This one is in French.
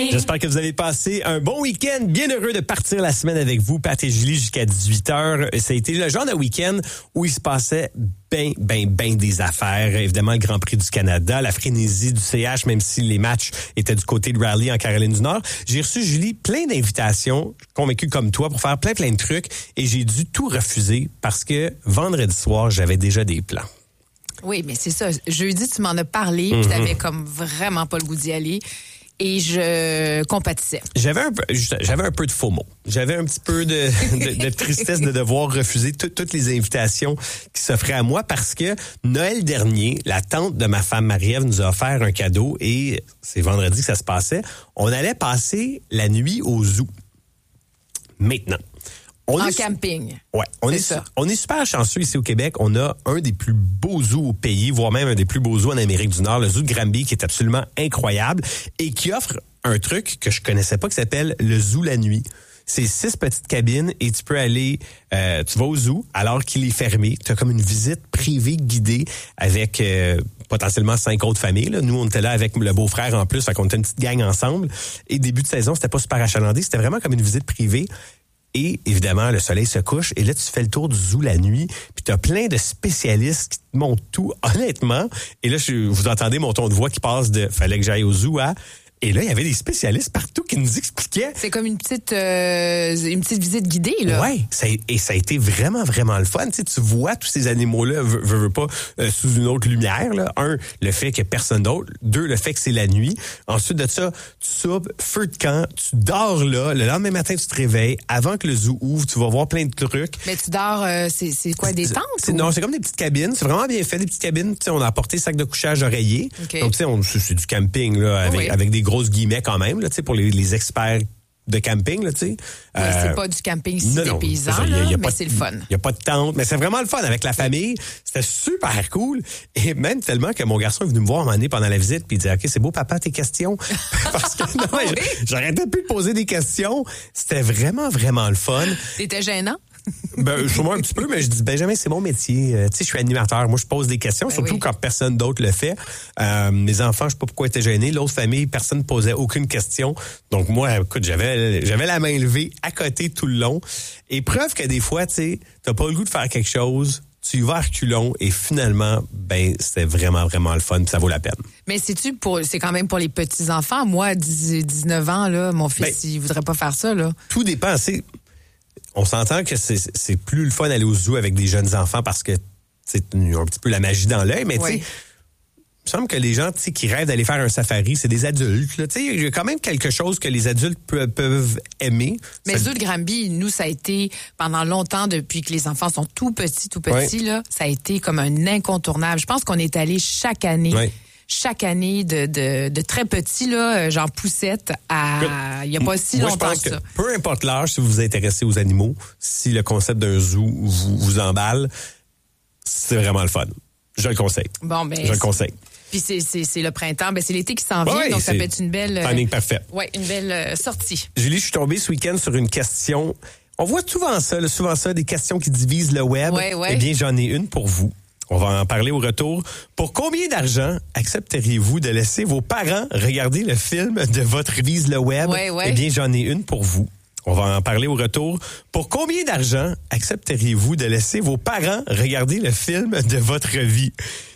J'espère que vous avez passé un bon week-end. Bien heureux de partir la semaine avec vous, Pat et Julie, jusqu'à 18h. Ça a été le genre de week-end où il se passait ben des affaires. Évidemment, le Grand Prix du Canada, la frénésie du CH, même si les matchs étaient du côté de Raleigh en Caroline du Nord. J'ai reçu, Julie, plein d'invitations, convaincu comme toi, pour faire plein de trucs. Et j'ai dû tout refuser parce que vendredi soir, j'avais déjà des plans. Oui, mais c'est ça. Jeudi, tu m'en as parlé, puis t'avais comme vraiment pas le goût d'y aller. Et je compatissais. J'avais un peu de FOMO. J'avais un petit peu de tristesse de devoir refuser toutes les invitations qui s'offraient à moi parce que Noël dernier, la tante de ma femme Marie-Ève nous a offert un cadeau et c'est vendredi que ça se passait. On allait passer la nuit au zoo. Maintenant. Camping. Ouais, on est super chanceux ici au Québec. On a un des plus beaux zoos au pays, voire même un des plus beaux zoos en Amérique du Nord, le zoo de Granby, qui est absolument incroyable et qui offre un truc que je connaissais pas qui s'appelle le zoo la nuit. C'est 6 petites cabines et tu peux aller, tu vas au zoo alors qu'il est fermé. Tu as comme une visite privée guidée avec potentiellement 5 autres familles. Là. Nous, on était là avec le beau-frère en plus, fait qu'on était une petite gang ensemble. Et début de saison, c'était pas super achalandé, c'était vraiment comme une visite privée. Et évidemment, le soleil se couche et là, tu fais le tour du zoo la nuit puis tu as plein de spécialistes qui te montrent tout, honnêtement. Et là, vous entendez mon ton de voix qui passe de « fallait que j'aille au zoo » à « et là, il y avait des spécialistes partout qui nous expliquaient. » C'est comme une petite visite guidée, là. Oui, ça a été vraiment le fun. Tu sais, tu vois tous ces animaux-là, veux pas, sous une autre lumière. Là. 1, le fait qu'il n'y a personne d'autre. 2, le fait que c'est la nuit. Ensuite de ça, tu soupes, feu de camp, tu dors là. Le lendemain matin, tu te réveilles. Avant que le zoo ouvre, tu vas voir plein de trucs. Mais tu dors, c'est quoi, des tentes? Non, c'est comme des petites cabines. C'est vraiment bien fait, des petites cabines. Tu sais, on a apporté sac de couchage oreiller. Okay. Donc, tu sais, c'est du camping là, avec des grosses guillemets quand même, là, tu sais, pour les experts de camping, là, tu sais. C'est pas du camping si des paysans, mais c'est le fun. Il n'y a pas de tente, mais c'est vraiment le fun avec la famille. C'était super cool. Et même tellement que mon garçon est venu me voir un moment donné pendant la visite puis il dit « OK, c'est beau, papa, tes questions. » Parce que j'arrêtais plus de poser des questions. C'était vraiment le fun. C'était gênant? Sûrement un petit peu, mais je dis, Benjamin, c'est mon métier. Tu sais, je suis animateur. Moi, je pose des questions, surtout quand personne d'autre le fait. Mes enfants, je sais pas pourquoi ils étaient gênés. L'autre famille, personne ne posait aucune question. Donc, moi, écoute, j'avais la main levée à côté tout le long. Et preuve que des fois, tu sais, t'as pas le goût de faire quelque chose, tu y vas à reculons et finalement, c'était vraiment le fun, ça vaut la peine. Mais c'est quand même pour les petits-enfants. Moi, à 19 ans, là, mon fils, il voudrait pas faire ça, là. Tout dépend, on s'entend que c'est plus le fun d'aller au zoo avec des jeunes enfants parce que c'est un petit peu la magie dans l'œil, mais tu sais, il me semble que les gens qui rêvent d'aller faire un safari, c'est des adultes. Il y a quand même quelque chose que les adultes peuvent aimer. Mais Zoo de Granby, nous, ça a été pendant longtemps, depuis que les enfants sont tout petits, là, ça a été comme un incontournable. Je pense qu'on est allé chaque année. Oui. Chaque année de très petits, là, genre poussette, il n'y a pas si longtemps que ça. Peu importe l'âge, si vous vous intéressez aux animaux, si le concept d'un zoo vous emballe, c'est vraiment le fun. Je le conseille. Je le conseille. Puis c'est le printemps, c'est l'été qui s'en vient, donc ça peut être une belle... timing parfait. Oui, une belle sortie. Julie, je suis tombée ce week-end sur une question. On voit souvent ça, des questions qui divisent le web. Eh bien, j'en ai une pour vous. On va en parler au retour. Pour combien d'argent accepteriez-vous de laisser vos parents regarder le film de votre Vise le web? Eh bien, j'en ai une pour vous. On va en parler au retour. Pour combien d'argent accepteriez-vous de laisser vos parents regarder le film de votre vie?